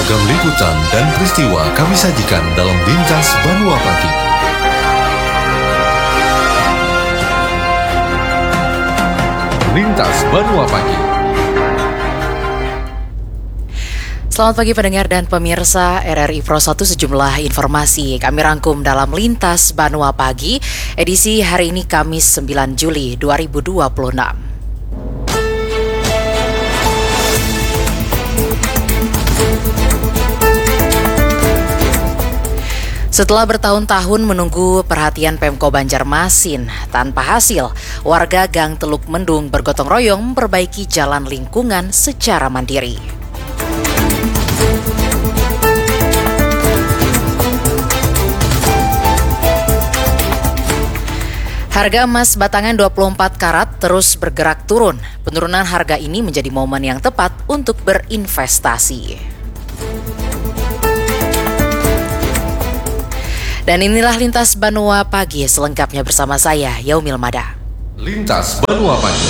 Beragam liputan dan peristiwa kami sajikan dalam Lintas Banua Pagi. Lintas Banua Pagi. Selamat pagi pendengar dan pemirsa RRI Pro 1, sejumlah informasi kami rangkum dalam Lintas Banua Pagi, edisi hari ini Kamis 9 Juli 2026. Setelah bertahun-tahun menunggu perhatian Pemko Banjarmasin tanpa hasil, warga Gang Teluk Mendung bergotong royong memperbaiki jalan lingkungan secara mandiri. Harga emas batangan 24 karat terus bergerak turun. Penurunan harga ini menjadi momen yang tepat untuk berinvestasi. Dan inilah Lintas Banua Pagi, selengkapnya bersama saya, Yaumil Mada. Lintas Banua Pagi.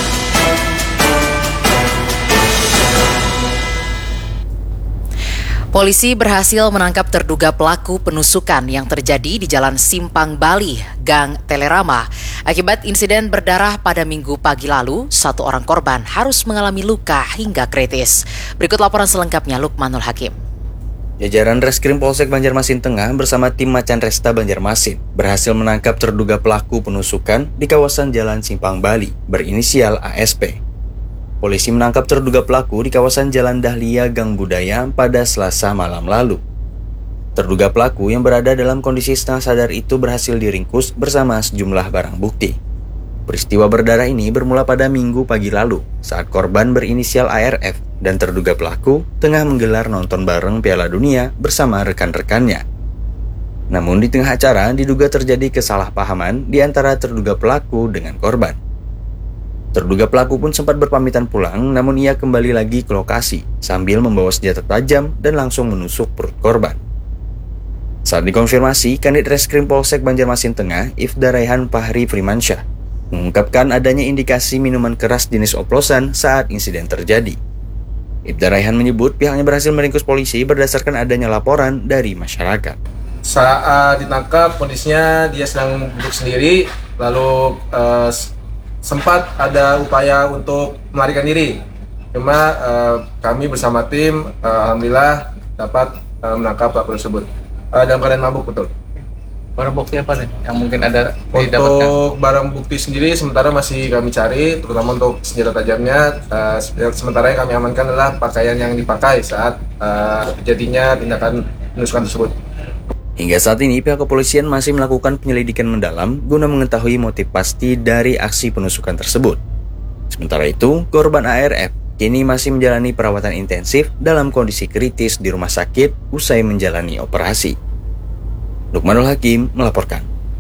Polisi berhasil menangkap terduga pelaku penusukan yang terjadi di Jalan Simpang Bali, Gang Telerama. Akibat insiden berdarah pada Minggu pagi lalu, satu orang korban harus mengalami luka hingga kritis. Berikut laporan selengkapnya Lukmanul Hakim. Jajaran Reskrim Polsek Banjarmasin Tengah bersama tim Macan Resta Banjarmasin berhasil menangkap terduga pelaku penusukan di kawasan Jalan Simpang Bali berinisial ASP. Polisi menangkap terduga pelaku di kawasan Jalan Dahlia Gang Budaya pada Selasa malam lalu. Terduga pelaku yang berada dalam kondisi setengah sadar itu berhasil diringkus bersama sejumlah barang bukti. Peristiwa berdarah ini bermula pada Minggu pagi lalu saat korban berinisial ARF dan terduga pelaku tengah menggelar nonton bareng Piala Dunia bersama rekan-rekannya. Namun di tengah acara diduga terjadi kesalahpahaman di antara terduga pelaku dengan korban. Terduga pelaku pun sempat berpamitan pulang, namun ia kembali lagi ke lokasi sambil membawa senjata tajam dan langsung menusuk perut korban. Saat dikonfirmasi, Kanit Reskrim Polsek Banjarmasin Tengah, Ifda Raihan Fahri Frimansyah, mengungkapkan adanya indikasi minuman keras jenis oplosan saat insiden terjadi. Ibda Raihan menyebut pihaknya berhasil meringkus polisi berdasarkan adanya laporan dari masyarakat. Saat ditangkap, kondisinya dia sedang duduk sendiri, lalu sempat ada upaya untuk melarikan diri. Cuma kami bersama tim, alhamdulillah dapat menangkap pelaku tersebut dalam keadaan mabuk, betul. Barang bukti apa nih yang mungkin ada didapatkan? Untuk barang bukti sendiri sementara masih kami cari, terutama untuk senjata tajamnya. Sementara yang kami amankan adalah pakaian yang dipakai saat terjadinya tindakan penusukan tersebut. Hingga saat ini pihak kepolisian masih melakukan penyelidikan mendalam guna mengetahui motif pasti dari aksi penusukan tersebut. Sementara itu, korban ARF kini masih menjalani perawatan intensif dalam kondisi kritis di rumah sakit usai menjalani operasi. Lukmanul Hakim melaporkan.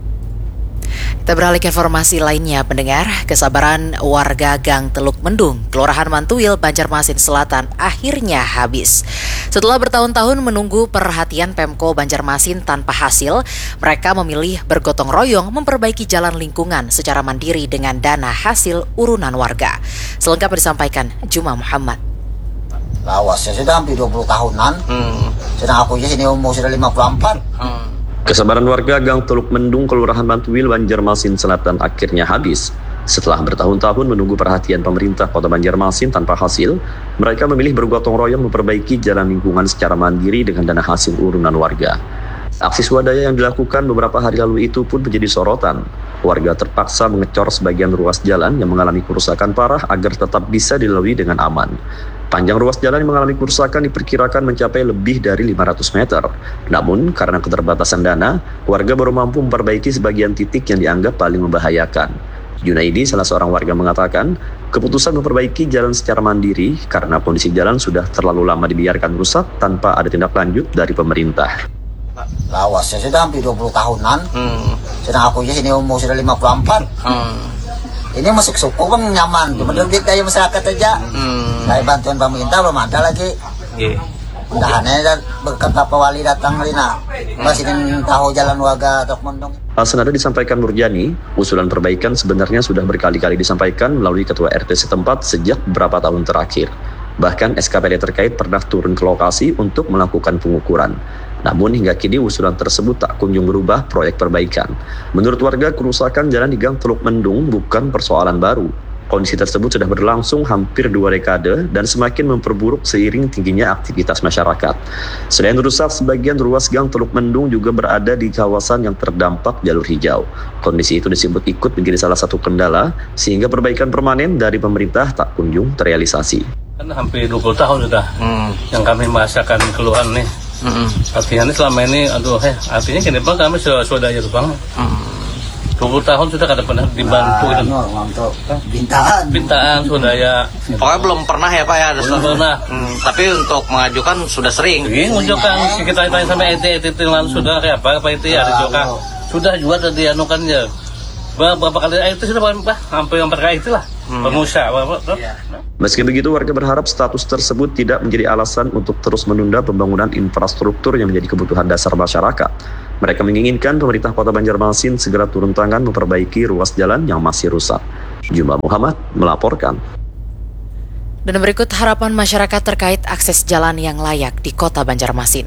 Kita beralih ke informasi lainnya, pendengar. Kesabaran warga Gang Teluk Mendung, Kelurahan Mantuil, Banjarmasin Selatan akhirnya habis. Setelah bertahun-tahun menunggu perhatian Pemko Banjarmasin tanpa hasil, mereka memilih bergotong royong memperbaiki jalan lingkungan secara mandiri dengan dana hasil urunan warga. Selengkapnya disampaikan Juma Muhammad. Lawasnya sudah hampir 20 tahunan. Sedang aku sini umur sudah 54. Kesabaran warga Gang Teluk Mendung, Kelurahan Mantuil, Banjarmasin Selatan akhirnya habis. Setelah bertahun-tahun menunggu perhatian pemerintah Kota Banjarmasin tanpa hasil, mereka memilih bergotong royong memperbaiki jalan lingkungan secara mandiri dengan dana hasil urunan warga. Aksi swadaya yang dilakukan beberapa hari lalu itu pun menjadi sorotan. Warga terpaksa mengecor sebagian ruas jalan yang mengalami kerusakan parah agar tetap bisa dilalui dengan aman. Panjang ruas jalan yang mengalami kerusakan diperkirakan mencapai lebih dari 500 meter. Namun, karena keterbatasan dana, warga baru mampu memperbaiki sebagian titik yang dianggap paling membahayakan. Junaidi, salah seorang warga, mengatakan, keputusan memperbaiki jalan secara mandiri karena kondisi jalan sudah terlalu lama dibiarkan rusak tanpa ada tindak lanjut dari pemerintah. Lawasnya sudah hampir 20 tahunan. Sedang aku sini umur sudah 54. Ini masuk suku kan nyaman, cuma kita yang masyarakat aja. Dari bantuan pemerintah belum ada lagi. Mudahannya berkat Pak Wali datang Lina, masih tahu jalan warga Teluk Mendung. Senada disampaikan Nurjani, usulan perbaikan sebenarnya sudah berkali-kali disampaikan melalui Ketua RT setempat sejak beberapa tahun terakhir. Bahkan SKPD terkait pernah turun ke lokasi untuk melakukan pengukuran. Namun hingga kini usulan tersebut tak kunjung berubah proyek perbaikan. Menurut warga, kerusakan jalan di Gang Teluk Mendung bukan persoalan baru. Kondisi tersebut sudah berlangsung hampir 2 dekade dan semakin memperburuk seiring tingginya aktivitas masyarakat. Selain rusak, sebagian ruas Gang Teluk Mendung juga berada di kawasan yang terdampak jalur hijau. Kondisi itu disebut ikut menjadi salah satu kendala sehingga perbaikan permanen dari pemerintah tak kunjung terrealisasi. Kan hampir 20 tahun sudah yang kami merasakan keluhan nih. Artinya selama ini, artinya kenapa kami sudah ya bang. 20 tahun sudah kada pernah dibantu untuk bintaan sudah ya. Pokoknya belum pernah ya Pak ya. Belum pernah. Tapi untuk mengajukan sudah sering. Mengajukan kita tanya sampai ET lalu sudah kayak apa itu ya diajukan. Sudah juga tadi anukan ya. Berapa kali itu sudah hampir yang terkait itulah. Pengusaha. Meski begitu, warga berharap status tersebut tidak menjadi alasan untuk terus menunda pembangunan infrastruktur yang menjadi kebutuhan dasar masyarakat. Mereka menginginkan pemerintah Kota Banjarmasin segera turun tangan memperbaiki ruas jalan yang masih rusak. Jum'ah Muhammad melaporkan. Dan berikut harapan masyarakat terkait akses jalan yang layak di Kota Banjarmasin.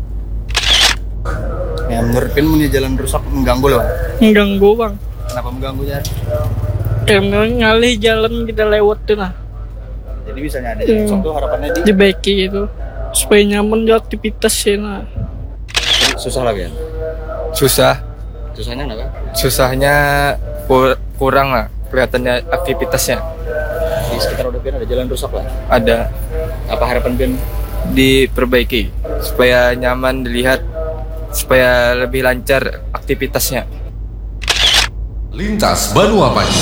Ya, menurut Pin punya jalan rusak mengganggu loh. Mengganggu bang. Kenapa mengganggunya? Karena ngalih jalan kita lewatin lah. Jadi misalnya ada jalan rusak tuh harapannya dibaiki itu supaya nyaman di aktivitas ya. Susah lagi ya? Susahnya kenapa? Susahnya kurang lah kelihatannya aktivitasnya. Di sekitar udah Pin ada jalan rusak lah? Ada. Apa harapan Pin? Diperbaiki supaya nyaman dilihat, supaya lebih lancar aktivitasnya. Lintas Banua Pagi.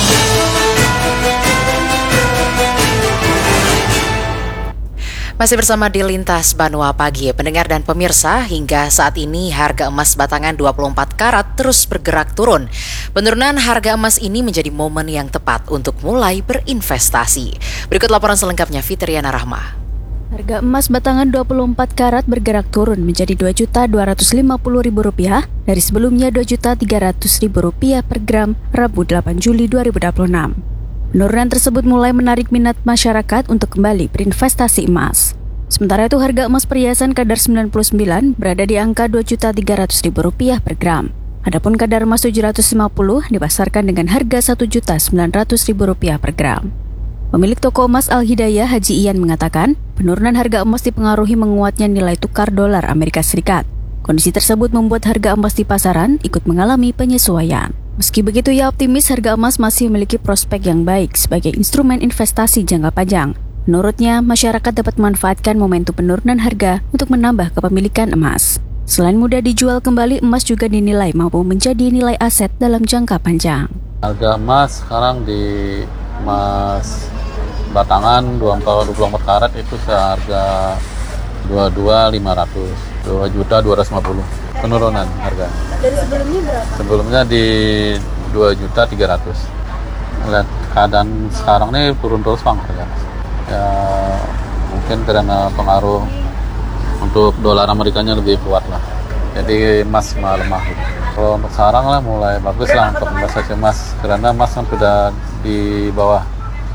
Masih bersama di Lintas Banua Pagi, pendengar dan pemirsa, hingga saat ini harga emas batangan 24 karat terus bergerak turun. Penurunan harga emas ini menjadi momen yang tepat untuk mulai berinvestasi. Berikut laporan selengkapnya Fitriana Rahma. Harga emas batangan 24 karat bergerak turun menjadi Rp2.250.000 dari sebelumnya Rp2.300.000 per gram Rabu 8 Juli 2026. Penurunan tersebut mulai menarik minat masyarakat untuk kembali berinvestasi emas. Sementara itu harga emas perhiasan kadar 99 berada di angka Rp2.300.000 per gram. Adapun kadar emas 750 dipasarkan dengan harga Rp1.900.000 per gram. Pemilik toko emas Al-Hidayah Haji Ian mengatakan, penurunan harga emas dipengaruhi menguatnya nilai tukar dolar Amerika Serikat. Kondisi tersebut membuat harga emas di pasaran ikut mengalami penyesuaian. Meski begitu, ia optimis harga emas masih memiliki prospek yang baik sebagai instrumen investasi jangka panjang. Menurutnya, masyarakat dapat memanfaatkan momentum penurunan harga untuk menambah kepemilikan emas. Selain mudah dijual kembali, emas juga dinilai mampu menjadi nilai aset dalam jangka panjang. Harga emas sekarang di emas batangan 24 karat itu seharga 22.500, 2.250. Penurunan harga. Dari sebelumnya berapa? Sebelumnya di 2.300.000. Lihat keadaan sekarang ini turun terus bang harga. Ya mungkin karena pengaruh untuk dolar Amerikanya lebih kuat lah. Jadi emas lemah. Kalau untuk sekarang lah mulai bagus lah untuk investasi emas karena emas kan sudah di bawah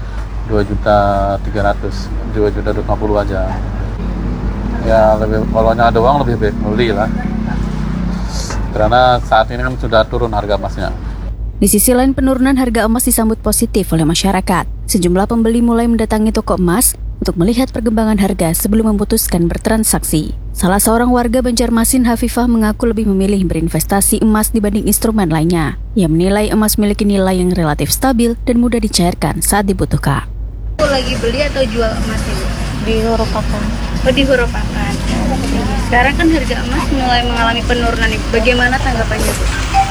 2.300.000, 2.250 aja. Ya lebih kalau ada uang lebih baik beli lah. Karena saat ini kan sudah turun harga emasnya. Di sisi lain, penurunan harga emas disambut positif oleh masyarakat. Sejumlah pembeli mulai mendatangi toko emas untuk melihat perkembangan harga sebelum memutuskan bertransaksi. Salah seorang warga Banjarmasin, Hafifah, mengaku lebih memilih berinvestasi emas dibanding instrumen lainnya. Ia menilai emas memiliki nilai yang relatif stabil dan mudah dicairkan saat dibutuhkan. Lagi beli atau jual emas ini? Dihurupakan. Oh, dihurupakan. Sekarang kan harga emas mulai mengalami penurunan. Bagaimana tanggapannya, Bu?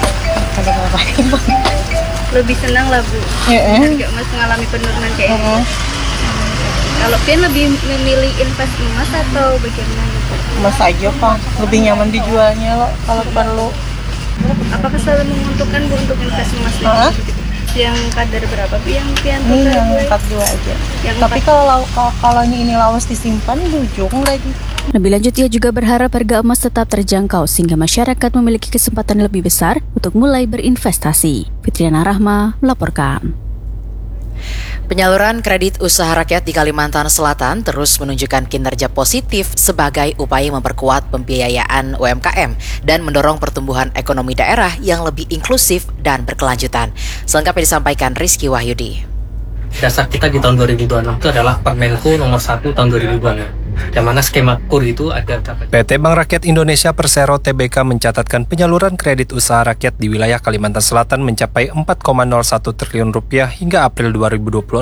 Lebih senang lah, Bu. Harga emas mengalami penurunan kayak ini. Kalau Pian lebih memilih invest emas atau bagaimana gitu? Emas aja Pak, lebih nyaman dijualnya loh kalau perlu. Apakah selalu menguntungkan Bu untuk invest emas? Yang kadar berapa Bu yang Pian tukar? Yang 42 aja. Tapi kalau ini lawas disimpan ujung lagi. Lebih lanjut, ia juga berharap harga emas tetap terjangkau sehingga masyarakat memiliki kesempatan lebih besar untuk mulai berinvestasi. Fitriana Rahma melaporkan. Penyaluran kredit usaha rakyat di Kalimantan Selatan terus menunjukkan kinerja positif sebagai upaya memperkuat pembiayaan UMKM dan mendorong pertumbuhan ekonomi daerah yang lebih inklusif dan berkelanjutan. Selengkapnya disampaikan Rizky Wahyudi. Dasar kita di tahun 2026 itu adalah Permenku nomor 1 tahun 2026. Yang mana skema KUR itu ada. PT Bank Rakyat Indonesia Persero Tbk mencatatkan penyaluran kredit usaha rakyat di wilayah Kalimantan Selatan mencapai 4,01 triliun rupiah hingga April 2026.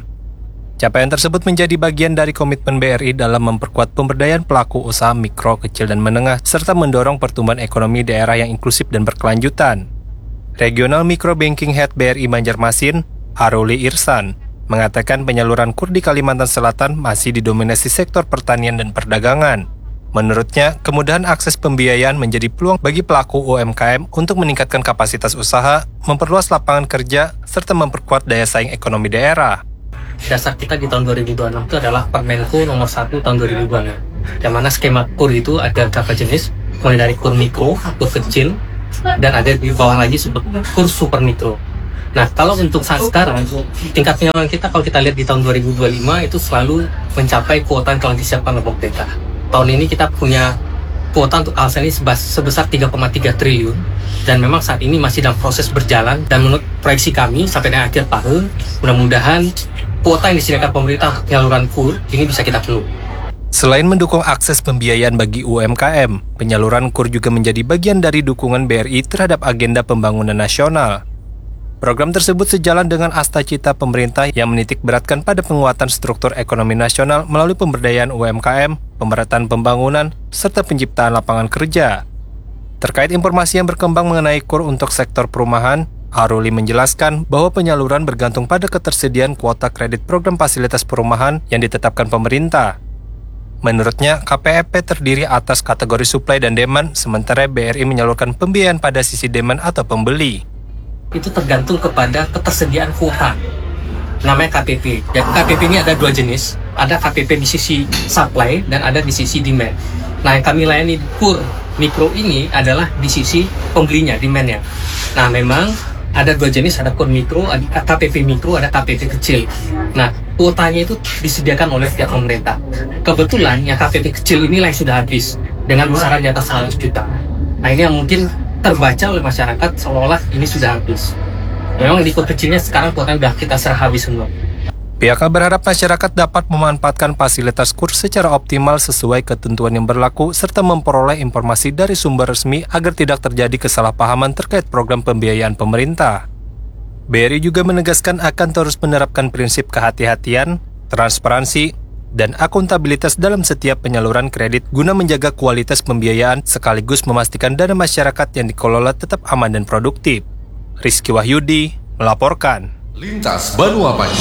Capaian tersebut menjadi bagian dari komitmen BRI dalam memperkuat pemberdayaan pelaku usaha mikro, kecil, dan menengah, serta mendorong pertumbuhan ekonomi daerah yang inklusif dan berkelanjutan. Regional Micro Banking Head BRI Banjarmasin, Aruli Irsan, mengatakan penyaluran KUR di Kalimantan Selatan masih didominasi sektor pertanian dan perdagangan. Menurutnya, kemudahan akses pembiayaan menjadi peluang bagi pelaku UMKM untuk meningkatkan kapasitas usaha, memperluas lapangan kerja, serta memperkuat daya saing ekonomi daerah. Dasar kita di tahun 2026 itu adalah Permenku nomor 1 tahun 2026. Yang mana skema KUR itu ada beberapa jenis, mulai dari KUR mikro, KUR kecil, dan ada di bawah lagi KUR super mikro. Nah, kalau untuk saat sekarang, tingkat penyaluran kita kalau kita lihat di tahun 2025 itu selalu mencapai kuota yang telah disiapkan oleh pemerintah. Tahun ini kita punya kuota untuk ALSA ini sebesar 3,3 triliun dan memang saat ini masih dalam proses berjalan, dan menurut proyeksi kami sampai dengan akhir tahun, mudah-mudahan kuota yang disediakan pemerintah penyaluran KUR ini bisa kita penuhi. Selain mendukung akses pembiayaan bagi UMKM, penyaluran KUR juga menjadi bagian dari dukungan BRI terhadap agenda pembangunan nasional. Program tersebut sejalan dengan asta-cita pemerintah yang menitik beratkan pada penguatan struktur ekonomi nasional melalui pemberdayaan UMKM, pemerataan pembangunan, serta penciptaan lapangan kerja. Terkait informasi yang berkembang mengenai KUR untuk sektor perumahan, Aruli menjelaskan bahwa penyaluran bergantung pada ketersediaan kuota kredit program fasilitas perumahan yang ditetapkan pemerintah. Menurutnya, KPEP terdiri atas kategori supply dan demand, sementara BRI menyalurkan pembiayaan pada sisi demand atau pembeli. Itu tergantung kepada ketersediaan kuota. Namanya KPP. Dan KPP ini ada dua jenis. Ada KPP di sisi supply dan ada di sisi demand. Nah, yang kami layani di KUR mikro ini adalah di sisi pembelinya, demand-nya. Nah, memang ada dua jenis, ada KUR mikro, ada KPP mikro, ada KPP kecil. Nah, kuotanya itu disediakan oleh pihak pemerintah. Kebetulan yang KPP kecil inilah yang sudah habis dengan besaran di atas 100 juta. Nah, ini yang mungkin terbaca oleh masyarakat seolah-olah ini sudah habis. Memang di KUR kecilnya sekarang kuotanya sudah kita serah habis semua. Pihaknya berharap masyarakat dapat memanfaatkan fasilitas KUR secara optimal sesuai ketentuan yang berlaku serta memperoleh informasi dari sumber resmi agar tidak terjadi kesalahpahaman terkait program pembiayaan pemerintah. BRI juga menegaskan akan terus menerapkan prinsip kehati-hatian, transparansi, dan akuntabilitas dalam setiap penyaluran kredit guna menjaga kualitas pembiayaan sekaligus memastikan dana masyarakat yang dikelola tetap aman dan produktif. Rizky Wahyudi melaporkan. Lintas Banua Pagi.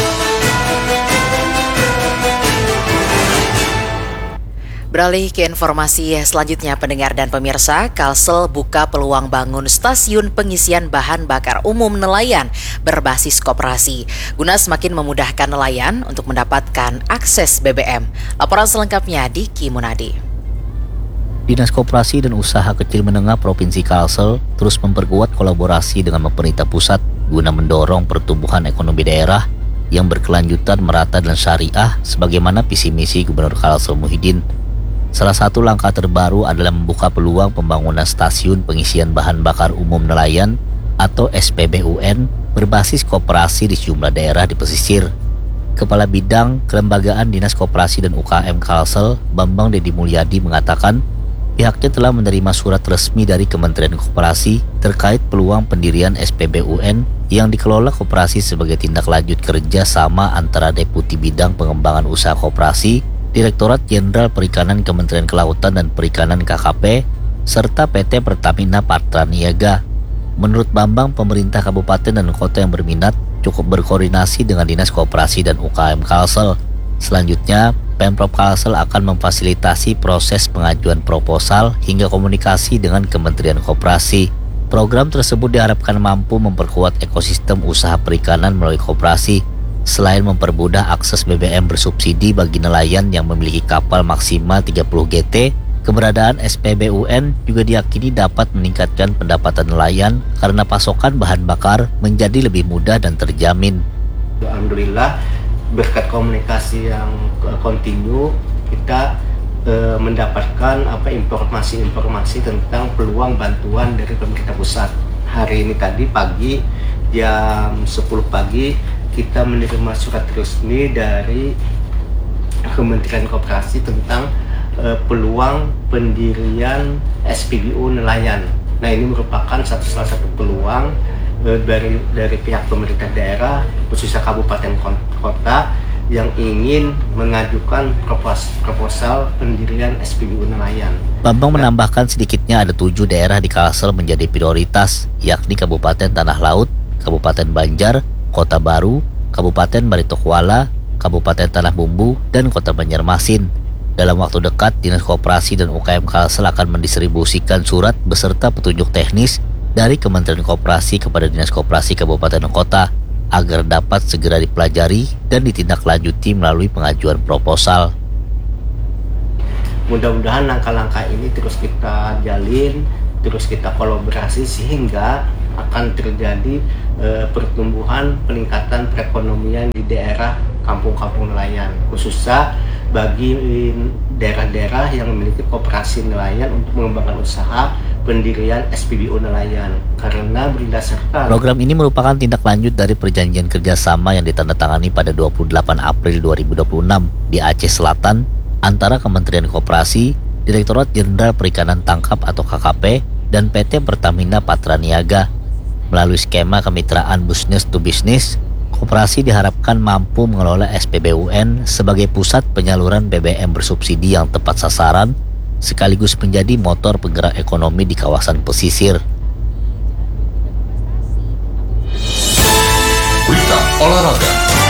Beralih ke informasi selanjutnya, pendengar dan pemirsa, Kalsel buka peluang bangun stasiun pengisian bahan bakar umum nelayan berbasis koperasi, guna semakin memudahkan nelayan untuk mendapatkan akses BBM. Laporan selengkapnya di Ki Munadi. Dinas Koperasi dan Usaha Kecil Menengah Provinsi Kalsel terus memperkuat kolaborasi dengan pemerintah pusat guna mendorong pertumbuhan ekonomi daerah yang berkelanjutan, merata, dan syariah sebagaimana visi misi Gubernur Kalsel Muhyiddin. Salah satu langkah terbaru adalah membuka peluang pembangunan stasiun pengisian bahan bakar umum nelayan atau SPBUN berbasis koperasi di sejumlah daerah di pesisir. Kepala Bidang Kelembagaan Dinas Koperasi dan UKM Kalsel, Bambang Dedi Mulyadi, mengatakan pihaknya telah menerima surat resmi dari Kementerian Koperasi terkait peluang pendirian SPBUN yang dikelola koperasi sebagai tindak lanjut kerja sama antara Deputi Bidang Pengembangan Usaha Koperasi, Direktorat Jenderal Perikanan Kementerian Kelautan dan Perikanan KKP, serta PT Pertamina Patraniaga. Menurut Bambang, pemerintah kabupaten dan kota yang berminat cukup berkoordinasi dengan Dinas Koperasi dan UKM Kalsel. Selanjutnya, Pemprov Kalsel akan memfasilitasi proses pengajuan proposal hingga komunikasi dengan Kementerian Koperasi. Program tersebut diharapkan mampu memperkuat ekosistem usaha perikanan melalui koperasi, selain mempermudah akses BBM bersubsidi bagi nelayan yang memiliki kapal maksimal 30 GT. Keberadaan SPBUN juga diyakini dapat meningkatkan pendapatan nelayan karena pasokan bahan bakar menjadi lebih mudah dan terjamin. Alhamdulillah berkat komunikasi yang kontinu kita mendapatkan informasi-informasi tentang peluang bantuan dari pemerintah pusat. Hari ini tadi pagi jam 10 pagi kita menerima surat resmi dari Kementerian Koperasi tentang peluang pendirian SPBU nelayan. Nah, ini merupakan salah satu peluang dari pihak pemerintah daerah khususnya kabupaten kota yang ingin mengajukan proposal pendirian SPBU nelayan. Bambang menambahkan sedikitnya ada 7 daerah di Kalsel menjadi prioritas, yakni Kabupaten Tanah Laut, Kabupaten Banjar, Kota Baru, Kabupaten Baritokuala, Kabupaten Tanah Bumbu, dan Kota Banjarmasin. Dalam waktu dekat, Dinas Koperasi dan UKM Kalsel akan mendistribusikan surat beserta petunjuk teknis dari Kementerian Koperasi kepada Dinas Koperasi Kabupaten dan Kota agar dapat segera dipelajari dan ditindaklanjuti melalui pengajuan proposal. Mudah-mudahan langkah-langkah ini terus kita jalin, terus kita kolaborasi sehingga akan terjadi pertumbuhan peningkatan perekonomian di daerah kampung-kampung nelayan, khususnya bagi daerah-daerah yang memiliki koperasi nelayan untuk mengembangkan usaha pendirian SPBU nelayan karena berdasarkan program ini merupakan tindak lanjut dari perjanjian kerjasama yang ditandatangani pada 28 April 2026 di Aceh Selatan antara Kementerian Koperasi, Direktorat Jenderal Perikanan Tangkap atau KKP, dan PT Pertamina Patraniaga. Melalui skema kemitraan business to business, koperasi diharapkan mampu mengelola SPBUN sebagai pusat penyaluran BBM bersubsidi yang tepat sasaran sekaligus menjadi motor penggerak ekonomi di kawasan pesisir. Berita olahraga.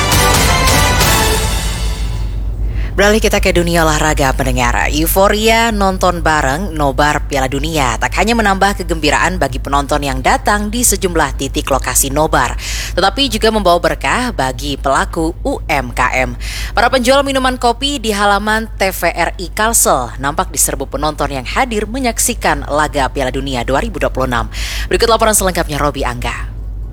Beralih kita ke dunia olahraga pendengar. Euforia nonton bareng nobar Piala Dunia tak hanya menambah kegembiraan bagi penonton yang datang di sejumlah titik lokasi nobar, tetapi juga membawa berkah bagi pelaku UMKM. Para penjual minuman kopi di halaman TVRI Kalsel nampak diserbu penonton yang hadir menyaksikan laga Piala Dunia 2026. Berikut laporan selengkapnya Robi Angga.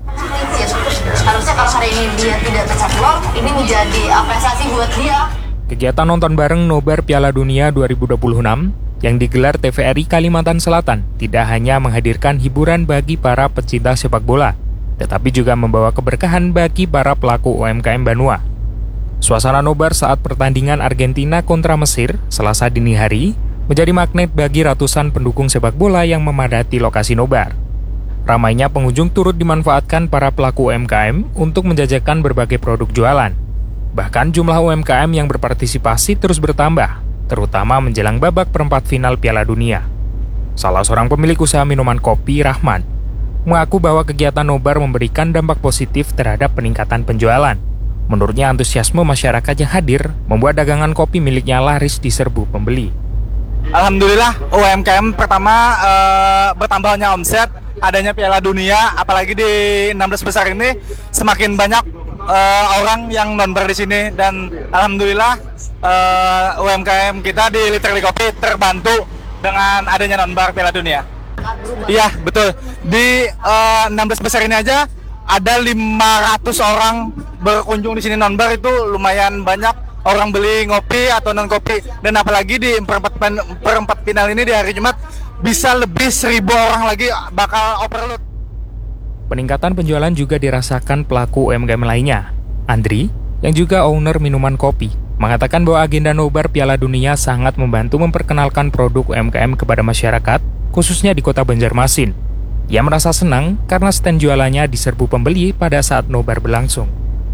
Harusnya kalau hari ini dia tidak tercaplok, ini menjadi apresiasi buat dia. Kegiatan nonton bareng nobar Piala Dunia 2026 yang digelar TVRI Kalimantan Selatan tidak hanya menghadirkan hiburan bagi para pecinta sepak bola, tetapi juga membawa keberkahan bagi para pelaku UMKM Banua. Suasana nobar saat pertandingan Argentina kontra Mesir Selasa dini hari menjadi magnet bagi ratusan pendukung sepak bola yang memadati lokasi nobar. Ramainya pengunjung turut dimanfaatkan para pelaku UMKM untuk menjajakan berbagai produk jualan. Bahkan jumlah UMKM yang berpartisipasi terus bertambah, terutama menjelang babak perempat final Piala Dunia. Salah seorang pemilik usaha minuman kopi, Rahman, mengaku bahwa kegiatan nobar memberikan dampak positif terhadap peningkatan penjualan. Menurutnya antusiasme masyarakat yang hadir membuat dagangan kopi miliknya laris diserbu pembeli. Alhamdulillah UMKM pertama bertambahnya omset, adanya Piala Dunia, apalagi di 16 besar ini semakin banyak orang yang nonbar di sini, dan alhamdulillah UMKM kita di Literally Kopi terbantu dengan adanya nonbar Piala Dunia. Iya betul, di 16 besar ini aja ada 500 orang berkunjung di sini nonbar, itu lumayan banyak orang beli ngopi atau non kopi, dan apalagi di perempat final ini di hari Jumat bisa lebih 1.000 orang lagi bakal overload. Peningkatan penjualan juga dirasakan pelaku UMKM lainnya. Andri, yang juga owner minuman kopi, mengatakan bahwa agenda nobar Piala Dunia sangat membantu memperkenalkan produk UMKM kepada masyarakat, khususnya di kota Banjarmasin. Ia merasa senang karena stand jualannya diserbu pembeli pada saat nobar berlangsung.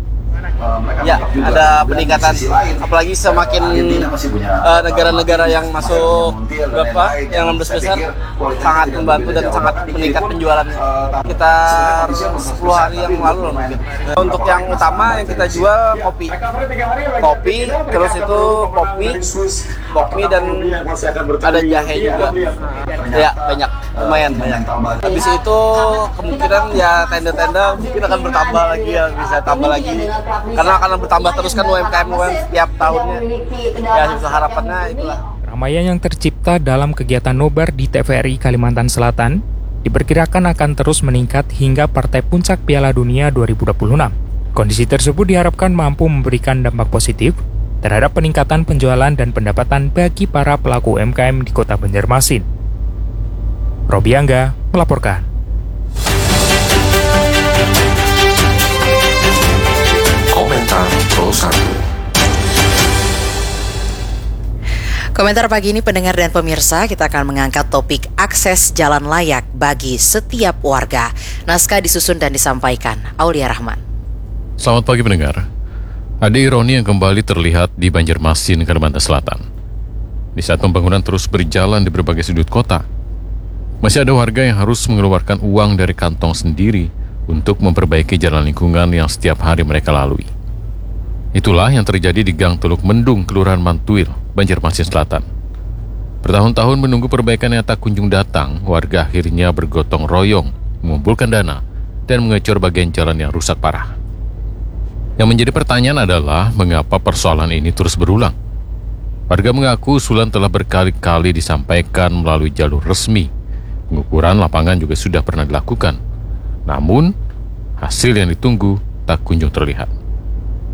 Ya, ada peningkatan, apalagi semakin negara-negara yang masuk yang 16 besar sangat membantu dan sangat meningkat penjualannya. Kita 10 hari yang lalu loh mungkin. Untuk yang utama yang kita jual kopi, terus itu kopi dan ada jahe juga. Ya banyak, lumayan banyak. Habis itu kemungkinan ya tenda-tenda mungkin akan bertambah lagi, ya bisa tambah lagi. Karena akan bertambah terus kan UMKM tiap tahunnya. Ya itu harapannya itulah. Keramaian yang tercipta dalam kegiatan nobar di TVRI Kalimantan Selatan diperkirakan akan terus meningkat hingga partai puncak Piala Dunia 2026. Kondisi tersebut diharapkan mampu memberikan dampak positif terhadap peningkatan penjualan dan pendapatan bagi para pelaku UMKM di Kota Banjarmasin. Robi Angga melaporkan. Komentar Pro 1. Komentar pagi ini pendengar dan pemirsa, kita akan mengangkat topik akses jalan layak bagi setiap warga. Naskah disusun dan disampaikan Aulia Rahman. Selamat pagi pendengar. Ada ironi yang kembali terlihat di Banjarmasin, Kalimantan Selatan. Di saat pembangunan terus berjalan di berbagai sudut kota, masih ada warga yang harus mengeluarkan uang dari kantong sendiri untuk memperbaiki jalan lingkungan yang setiap hari mereka lalui. Itulah yang terjadi di Gang Teluk Mendung, Kelurahan Mantuil, Banjarmasin Selatan. Bertahun-tahun menunggu perbaikan yang tak kunjung datang, warga akhirnya bergotong royong, mengumpulkan dana, dan mengecor bagian jalan yang rusak parah. Yang menjadi pertanyaan adalah, mengapa persoalan ini terus berulang? Warga mengaku usulan telah berkali-kali disampaikan melalui jalur resmi. Pengukuran lapangan juga sudah pernah dilakukan. Namun, hasil yang ditunggu tak kunjung terlihat.